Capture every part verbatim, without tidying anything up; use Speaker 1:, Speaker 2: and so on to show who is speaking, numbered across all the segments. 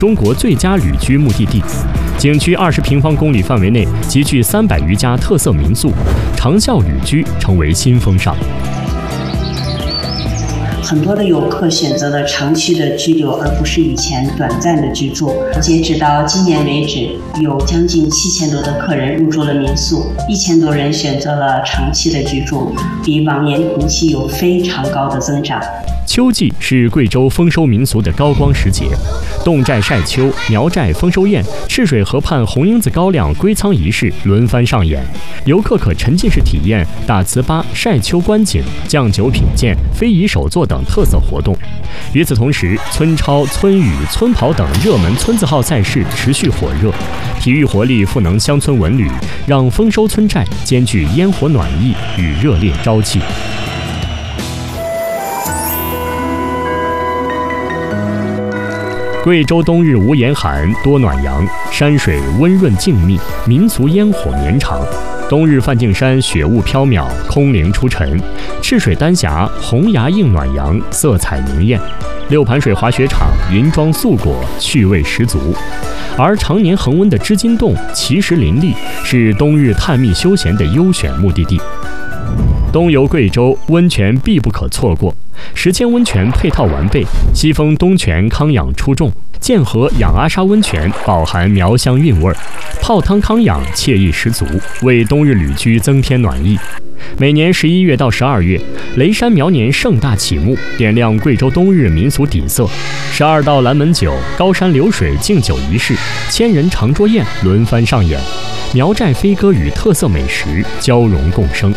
Speaker 1: 中国最佳旅居目的地。景区二十平方公里范围内集聚三百余家特色民宿，长效旅居成为新风尚。
Speaker 2: 很多的游客选择了长期的居留，而不是以前短暂的居住。截止到今年为止，有将近七千多的客人入住了民宿，一千多人选择了长期的居住，比往年同期有非常高的增长。
Speaker 1: 秋季是贵州丰收民俗的高光时节，侗寨晒秋、苗寨丰收宴、赤水河畔红缨子高粱归仓仪式轮番上演，游客可沉浸式体验打糍粑、晒秋观景、酱酒品鉴、非遗手作等特色活动。与此同时，村超、村羽、村跑等热门村字号赛事持续火热，体育活力赋能乡村文旅，让丰收村寨兼具烟火暖意与热烈朝气。贵州冬日无严寒，多暖阳，山水温润静谧，民俗烟火绵长。冬日梵净山雪雾飘渺，空灵出尘；赤水丹霞红崖映暖阳，色彩明艳。六盘水滑雪场银装素裹，趣味十足。而常年恒温的织金洞奇石林立，是冬日探秘休闲的优选目的地。冬游贵州，温泉必不可错过。石阡温泉配套完备，西风东泉康养出众，剑河养阿沙温泉饱含苗乡韵味，泡汤康养惬意十足，为冬日旅居增添暖意。每年十一月到十二月，雷山苗年盛大启幕，点亮贵州冬日民俗底色。十二道蓝门酒、高山流水敬酒仪式、千人长桌宴轮番上演，苗寨飞歌与特色美食交融共生。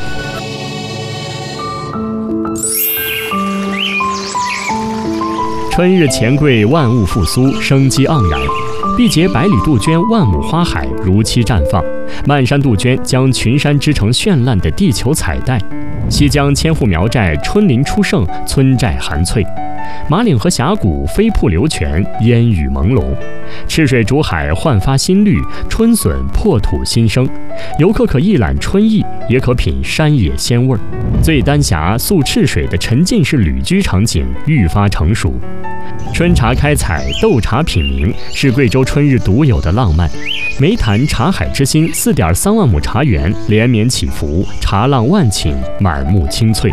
Speaker 1: 春日钱柜万物复苏，生机盎然。碧节百里杜鹃万亩花海如期绽放，漫山杜鹃将群山织成绚烂的地球彩带。西江千户苗寨春林初盛，村寨含翠。马岭河峡谷飞瀑流泉，烟雨朦胧。赤水竹海焕发新绿，春笋破土新生。游客可一览春意，也可品山野鲜味。醉丹霞宿赤水的沉浸式旅居场景愈发成熟。春茶开采，斗茶品茗，是贵州春日独有的浪漫。梅潭茶海之心四点三万亩茶园连绵起伏，茶浪万顷，满目青翠。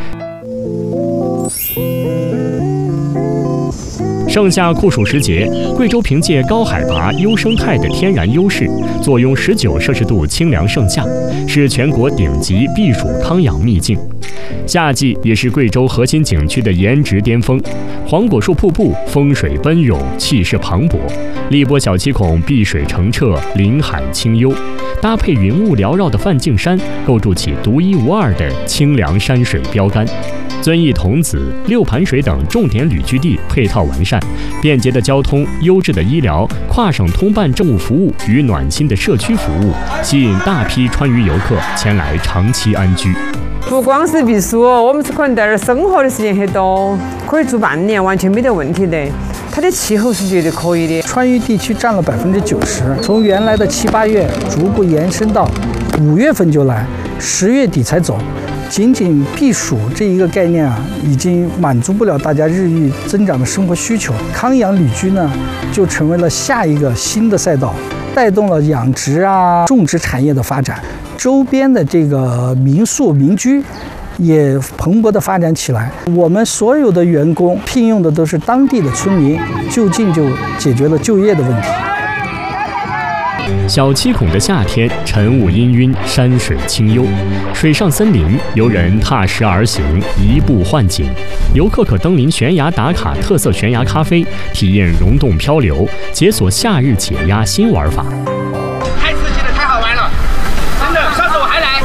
Speaker 1: 盛夏酷暑时节，贵州凭借高海拔、优生态的天然优势，坐拥十九摄氏度清凉盛夏，是全国顶级避暑康养秘境。夏季也是贵州核心景区的颜值巅峰，黄果树瀑布风水奔涌，气势磅礴；荔波小七孔碧水澄澈，林海清幽，搭配云雾缭绕的梵净山，构筑起独一无二的清凉山水标杆。遵义桐梓、六盘水等重点旅居地配套完善，便捷的交通、优质的医疗、跨省通办政务服务与暖心的社区服务，吸引大批川渝游客前来长期安居。
Speaker 3: 不光是避暑，我们可能在这儿生活的时间很多，可以住半年，完全没得问题的。它的气候是绝对可以的。
Speaker 4: 川渝地区占了百分之九十，从原来的七八月逐步延伸到五月份就来，十月底才走。仅仅避暑这一个概念啊，已经满足不了大家日益增长的生活需求。康养旅居呢，就成为了下一个新的赛道，带动了养殖啊、种植产业的发展。周边的这个民宿民居也蓬勃的发展起来。我们所有的员工聘用的都是当地的村民，就近就解决了就业的问题。
Speaker 1: 小七孔的夏天，晨雾氤氲，山水清幽，水上森林，游人踏石而行，移步换景。游客可登临悬崖打卡特色悬崖咖啡，体验溶洞漂流，解锁夏日解压新玩法。
Speaker 5: 太刺激了，太好玩了，真的，下次我还来。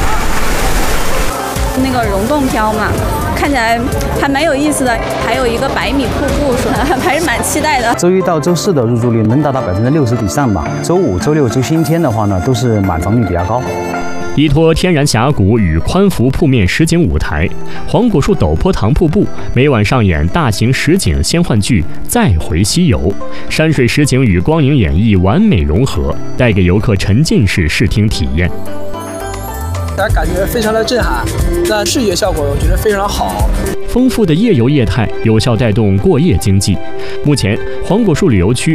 Speaker 6: 那个溶洞漂嘛，看起来还蛮有意思的，还有一个百米瀑布，还是蛮期待的。
Speaker 7: 周一到周四的入住率能达到百分之六十以上吧，周五、周六、周星天的话呢，都是满房率比较高。
Speaker 1: 依托天然峡谷与宽幅铺面实景舞台，黄果树陡坡塘瀑布每晚上演大型实景仙幻剧《再回西游》，山水实景与光影演绎完美融合，带给游客沉浸式视听体验。
Speaker 8: 大家感觉非常的震撼，但视觉效果我觉得非常好。
Speaker 1: 丰富的夜游业态有效带动过夜经济。目前，黄果树旅游区